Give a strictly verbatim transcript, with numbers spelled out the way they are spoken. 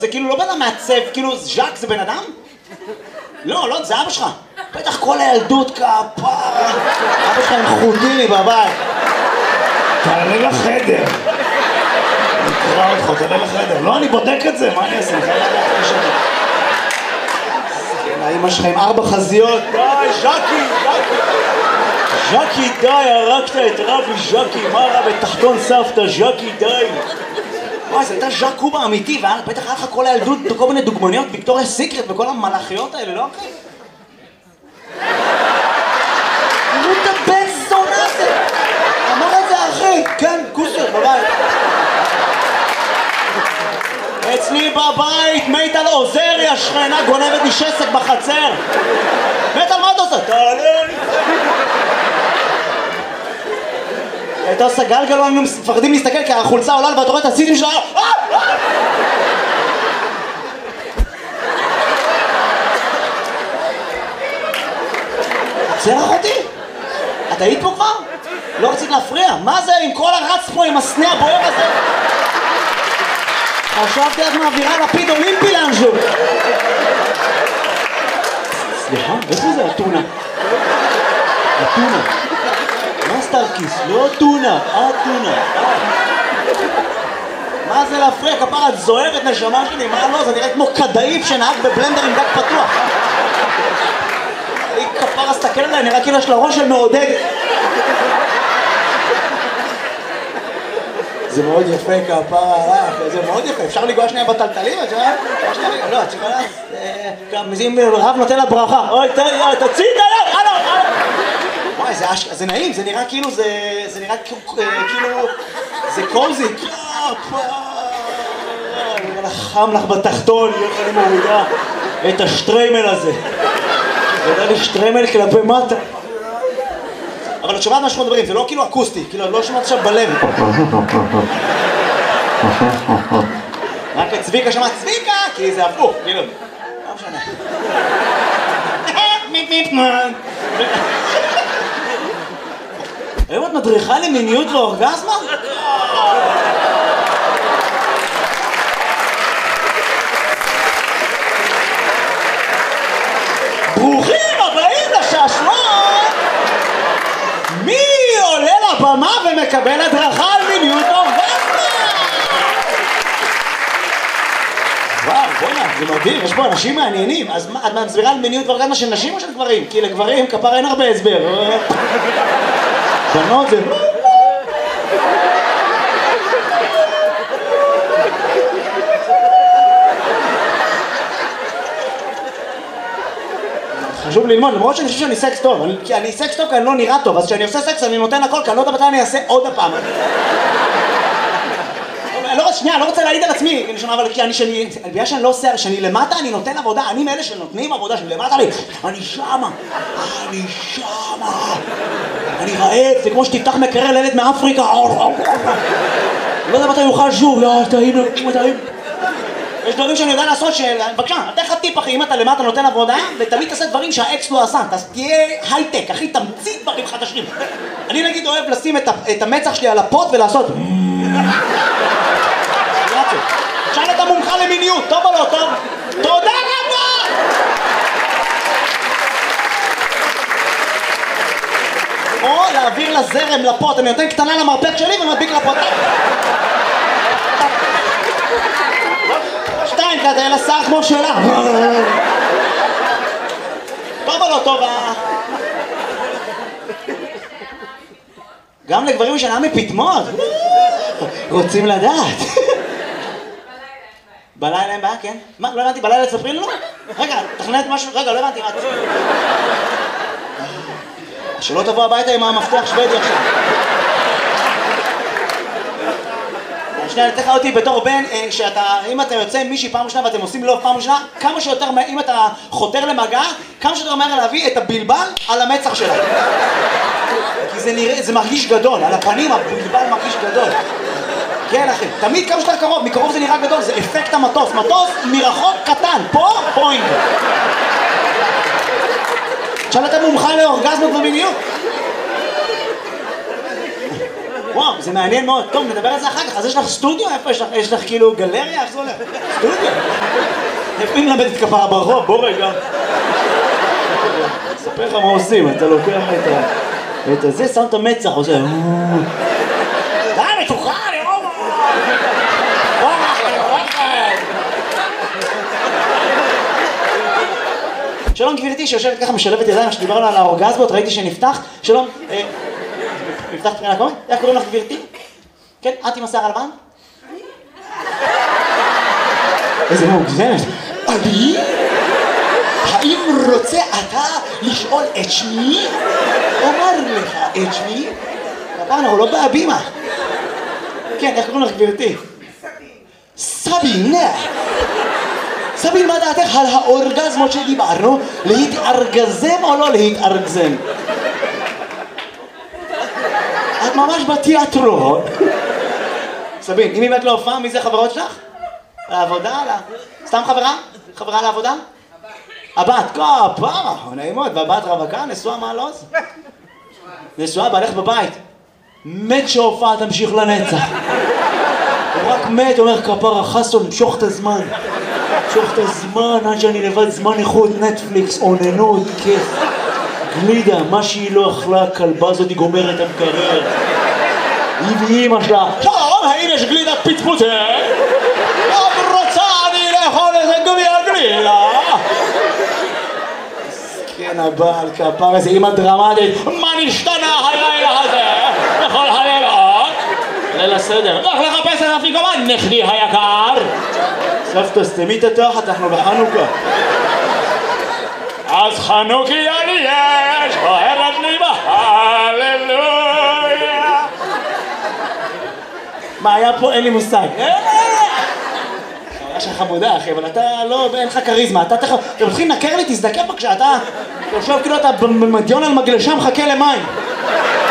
זה כאילו לא בן אדם מעצב, כאילו ז'אק זה בן אדם? לא, לא, זה אבא שלך. בטח כל הילדות כפרה. אבא שלך עם חוטיני בבית. תעלה לחדר. נקרא אותך, תעלה לחדר. לא, אני בודק את זה, מה אני אעשה? אני חייב לדעת לשנות. האמא שלך עם ארבע חזיות. די, ז'קי, ז'קי. ז'קי, די, הרגת את רבי ז'קי. מה רע בתחתון סבתא, ז'קי, די. וואי, זה הייתה ז'ק קובה אמיתי, ובטח היה לך כל הילדות, כל מיני דוגמניות, ויקטוריה סיקרט וכל המלאכיות האלה, לא אחי? תראו את הבן זונה הזה! אמר את זה אחי, כן, כוסר, בבית. אצלי בבית, מיטל עוזריה, שכנה גונבת לי שסק בחצר. מיטל, מה אתה עושה? תעלה לי. הייתה עושה גלגלו, היינו מפחדים להסתכל כי החולצה עולה ואתה רואה את הסיטים שלה. צרח אותי? את היית פה כבר? לא רצית להפריע? מה זה עם כל הרץ פה עם הסנה הבוער הזה? חשבתי את מעבירה לפיד אולימפי לאנשהו. סליחה, איפה זה הטונה? הטונה. מה סטארקיס? לא טונה, הטונה. מה זה להפריע? כפרה, את זוהרת נשמה שלי, מה לא? זה נראה כמו כדאיף שנהג בבלנדר עם דק פתוח. היא כפרה, סתכל עליי, נראה כאילו יש לה ראש של מעודד. זה מאוד יפה כפרה, זה מאוד יפה, אפשר לגוע שנייה בטלטלים? לא, את יכולה... גם אם רב נותן לה ברכה, אוי, תוציא את היד, הלו, הלו. וואי, זה נעים, זה נראה כאילו, זה נראה כאילו, זה קוזי. אני חם לך בתחתון, איך אני מורידה את השטריימל הזה. זה יודע לי שטריימל כלפי מטה. אבל את שומעת מה שאנחנו מדברים, זה לא כאילו אקוסטי, כאילו לא שומעת עכשיו בלב. רק את צביקה שמעת צביקה, כי זה הפוך, כאילו. לא משנה. היום את מדריכה למיניות ואורגזמה? ברוכים הבאים לשעשועון! מי עולה לבמה ומקבל הדרכה על מיניות אורגזמה? וואו, בוא'נה, זה מדהים, יש פה אנשים מעניינים. אז את מסבירה על מיניות ואורגזמה של נשים או של גברים? כי לגברים כפרה אין הרבה הסבר. בנות זה... חשוב ללמוד, למרות שאני חושב שאני סקס טוב, כי אני סקס טוב כי אני לא נראה טוב, אז כשאני עושה סקס אני נותן הכל, כי אני לא יודע מתי אני אעשה עוד הפעם. שנייה, אני לא רוצה להעיד על עצמי, אבל בגלל שאני לא עושה, שאני למטה אני נותן עבודה, אני מאלה שנותנים עבודה, שאני למטה לי, אני שמה, אני שמה, אני רעב, זה כמו שתפתח מקרר לילד מאפריקה, לא יודע מתי יוכל שוב, יאללה, טעים, טעים. יש דברים שאני יודע לעשות של... בבקשה, אתן לך טיפ אחי, אם אתה למטה נותן עבודה ותמיד תעשה דברים שהאקס לא עשה, תהיה הייטק, אחי, תמציא דברים חדשים. אני נגיד אוהב לשים את המצח שלי על הפוט ולעשות... שאל את המומחה למיניות, טוב או לא טוב? תודה רבה! או להעביר לזרם לפוט, אני נותן קטנה למרפק שלי ומדביק לפוט. שתיים, כזה, אלא שר כמו שלה. טוב או לא טוב? גם לגברים שנה מפתמות. רוצים לדעת. בלילה אין בעיה, כן? מה, לא הבנתי, בלילה תספרי לנו? רגע, תכננת משהו, רגע, לא הבנתי, מה? שלא תבוא הביתה עם המפתח שוודי עכשיו. שנייה, אני אתן לך אותי בתור בן, שאתה, אם אתה יוצא עם מישהי פעם ראשונה ואתם עושים לו פעם ראשונה, כמה שיותר, אם אתה חותר למגע, כמה שיותר מהר להביא את הבלבל על המצח שלה. כי זה נראה, זה מרגיש גדול, על הפנים הבלבל מרגיש גדול. כן אחי, תמיד כמה שיותר קרוב, מקרוב זה נראה גדול, זה אפקט המטוס, מטוס מרחוק קטן, פה פוינט. עכשיו אתה מומחה לאורגזמות ומיניות. וואו, זה מעניין מאוד. טוב, נדבר על זה אחר כך. אז יש לך סטודיו? איפה יש לך? יש לך כאילו גלריה? איך זה הולך? סטודיו? איפה היא מלמדת כפרה ברחוב? בוא רגע. אספר לך מה עושים, אתה לוקח את הזה, שם את המצח, עושה... די, מתוחה, אני רואה! שלום גבירתי שיושבת ככה משלבת ידיים שדיברנו על האורגזמות, ראיתי שנפתח. שלום, נפתח תחילה קודם? איך קוראים לך גבירתי? כן, את עם השיער הלבן? איזה מוגזמת. אני? האם רוצה אתה לשאול את שמי? אומר לך את שמי? הפעם אנחנו לא בהבימה. כן, איך קוראים לך גבירתי? סבין. סבין, מה דעתך על האורגזמות שדיברנו? להתארגזם או לא להתארגזם? את ממש בתיאטרון. סבין, אם באמת לא הופעה, מי זה חברות שלך? לעבודה? סתם חברה? חברה לעבודה? הבת, כפרה, נעימות, והבת רווקה, נשואה מעלוז? נשואה, בעלך בבית. מת שהופעה תמשיך לנצח. הוא רק מת, אומר כפרה, חסון, משוך את הזמן. משוך את הזמן, עד שאני לבד זמן איכות, נטפליקס, עוננות, כיף. גלידה, מה שהיא לא אכלה, הכלבה הזאת היא גומרת המקרר. היא ואימא שלה. שלום, האם יש גלידת פטפוטה? עוד רוצה אני לאכול איזה גביע גלידה. כן, הבעל כפר איזה אימא דרמטית. מה נשתנה הלילה הזה? בכל הלילות? ליל הסדר. לך לחפש את אפיקומן, נכדי היקר. סבתא, סתמי את התחת, אנחנו בחנוכה. אז חנוכיה לי יש, אוהבת לי בהללויה. מה היה פה? אין לי מושג. חוויה שלך חמודה, אחי, אבל אתה לא, אין לך כריזמה. אתה תכף, אתם מתחילים לנקר לי, תזדקף בבקשה, אתה יושב כאילו אתה במדיון על מגלשה מחכה למים.